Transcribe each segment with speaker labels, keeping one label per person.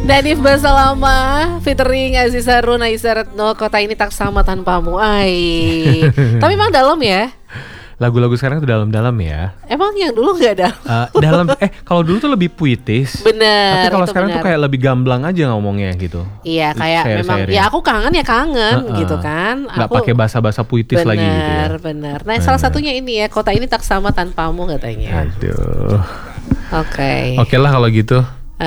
Speaker 1: Nadif Basalama featuring Aziz Harun, Aisyah Retno, Kota Ini Tak Sama Tanpamu. Tapi emang dalam ya?
Speaker 2: Lagu-lagu sekarang tuh dalam-dalam ya.
Speaker 1: Emang yang dulu gak dalam?
Speaker 2: Dalam kalau dulu tuh lebih puitis.
Speaker 1: Bener.
Speaker 2: Tapi kalau sekarang tuh kayak lebih gamblang aja ngomongnya gitu.
Speaker 1: Iya, kayak memang ya aku kangen gitu kan.
Speaker 2: Gak pakai bahasa-bahasa puitis lagi gitu ya.
Speaker 1: Bener. Nah, salah satunya ini ya, Kota Ini Tak Sama Tanpamu katanya.
Speaker 2: Aduh.
Speaker 1: Oke
Speaker 2: lah kalau gitu.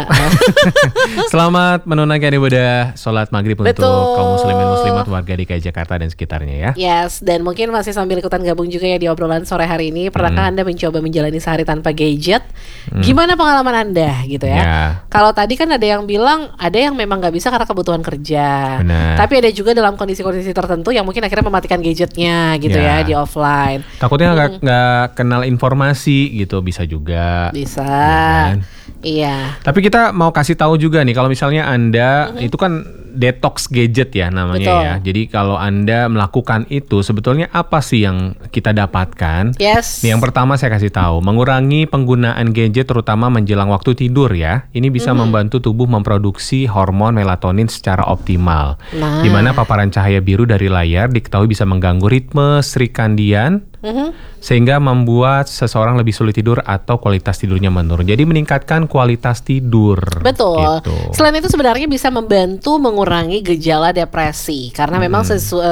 Speaker 2: Selamat menunaikan ibadah sholat maghrib untuk kaum muslimin muslimat warga DKI Jakarta dan sekitarnya ya.
Speaker 1: Yes, dan mungkin masih sambil ikutan gabung juga ya di obrolan sore hari ini. Pernahkah Anda mencoba menjalani sehari tanpa gadget? Gimana pengalaman Anda gitu ya? Kalau tadi kan ada yang bilang ada yang memang gak bisa karena kebutuhan kerja.
Speaker 2: Benar.
Speaker 1: Tapi ada juga dalam kondisi-kondisi tertentu yang mungkin akhirnya mematikan gadgetnya gitu ya di offline.
Speaker 2: Takutnya gak kenal informasi gitu, bisa juga.
Speaker 1: Bisa.
Speaker 2: Ya kan?
Speaker 1: Iya.
Speaker 2: Tapi kita mau kasih tahu juga nih, kalau misalnya Anda itu kan detox gadget ya namanya ya. Jadi kalau Anda melakukan itu sebetulnya apa sih yang kita dapatkan?
Speaker 1: Yes.
Speaker 2: Nih, yang pertama saya kasih tahu, mengurangi penggunaan gadget terutama menjelang waktu tidur ya. Ini bisa membantu tubuh memproduksi hormon melatonin secara optimal. Di mana paparan cahaya biru dari layar diketahui bisa mengganggu ritme sirkadian. Sehingga membuat seseorang lebih sulit tidur atau kualitas tidurnya menurun. Jadi meningkatkan kualitas tidur.
Speaker 1: Betul.
Speaker 2: Gitu.
Speaker 1: Selain itu sebenarnya bisa membantu mengurangi gejala depresi karena memang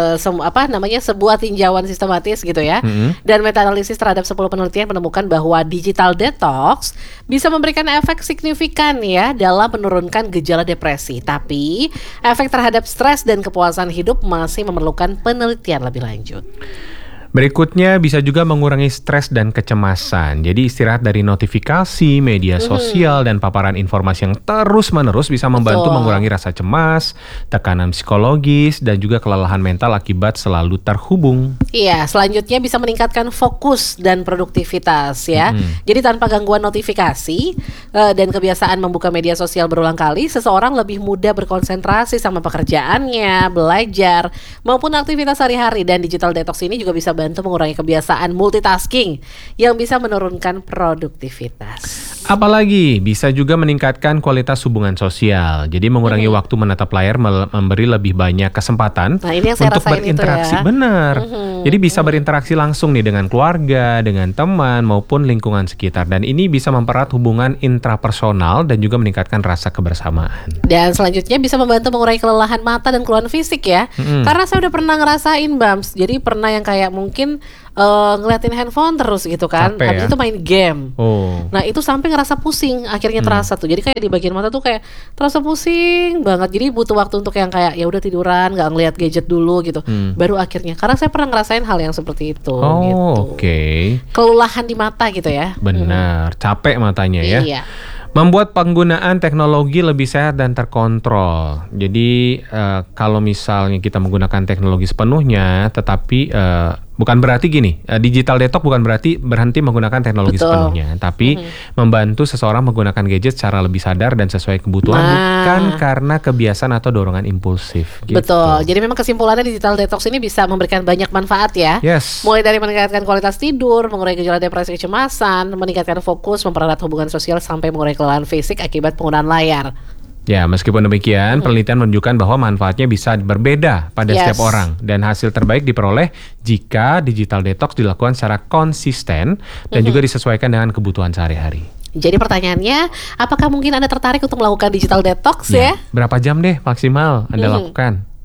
Speaker 1: sebuah tinjauan sistematis gitu ya. Dan meta-analisis terhadap 10 penelitian menemukan bahwa digital detox bisa memberikan efek signifikan ya dalam menurunkan gejala depresi. Tapi efek terhadap stres dan kepuasan hidup masih memerlukan penelitian lebih lanjut.
Speaker 2: Berikutnya bisa juga mengurangi stres dan kecemasan. Jadi istirahat dari notifikasi, media sosial, dan paparan informasi yang terus-menerus bisa membantu mengurangi rasa cemas, tekanan psikologis, dan juga kelelahan mental akibat selalu terhubung.
Speaker 1: Iya, selanjutnya bisa meningkatkan fokus dan produktivitas ya. Jadi tanpa gangguan notifikasi dan kebiasaan membuka media sosial berulang kali, seseorang lebih mudah berkonsentrasi sama pekerjaannya, belajar, maupun aktivitas sehari-hari. Dan digital detox ini juga bisa bantu mengurangi kebiasaan multitasking yang bisa menurunkan produktivitas.
Speaker 2: Apalagi bisa juga meningkatkan kualitas hubungan sosial. Jadi mengurangi waktu menatap layar memberi lebih banyak kesempatan untuk berinteraksi.
Speaker 1: Itu ya.
Speaker 2: Benar. Jadi bisa berinteraksi langsung nih dengan keluarga, dengan teman maupun lingkungan sekitar. Dan ini bisa mempererat hubungan intrapersonal dan juga meningkatkan rasa kebersamaan.
Speaker 1: Dan selanjutnya bisa membantu mengurangi kelelahan mata dan keluhan fisik ya. Karena saya udah pernah ngerasain Bams. Jadi pernah yang kayak mungkin ngeliatin handphone terus gitu kan. Habis itu main game. Nah itu sampai ngerasa pusing akhirnya terasa tuh. Jadi kayak di bagian mata tuh kayak terasa pusing banget. Jadi butuh waktu untuk yang kayak ya udah tiduran, nggak ngeliat gadget dulu gitu. Baru akhirnya karena saya pernah ngerasain hal yang seperti itu. Gitu. Kelelahan di mata gitu ya.
Speaker 2: Benar, capek matanya ya.
Speaker 1: Iya.
Speaker 2: Membuat penggunaan teknologi lebih sehat dan terkontrol. Jadi kalau misalnya kita menggunakan teknologi sepenuhnya, tetapi bukan berarti gini, digital detox bukan berarti berhenti menggunakan teknologi sepenuhnya, tapi membantu seseorang menggunakan gadget secara lebih sadar dan sesuai kebutuhan, bukan karena kebiasaan atau dorongan impulsif. Gitu.
Speaker 1: Betul. Jadi memang kesimpulannya digital detox ini bisa memberikan banyak manfaat ya.
Speaker 2: Yes.
Speaker 1: Mulai dari meningkatkan kualitas tidur, mengurangi gejala depresi kecemasan, meningkatkan fokus, mempererat hubungan sosial sampai mengurangi kelelahan fisik akibat penggunaan layar.
Speaker 2: Ya, meskipun demikian, penelitian menunjukkan bahwa manfaatnya bisa berbeda pada setiap orang. Dan hasil terbaik diperoleh jika digital detox dilakukan secara konsisten dan juga disesuaikan dengan kebutuhan sehari-hari.
Speaker 1: Jadi pertanyaannya, apakah mungkin Anda tertarik untuk melakukan digital detox ya?
Speaker 2: Berapa jam deh maksimal Anda lakukan?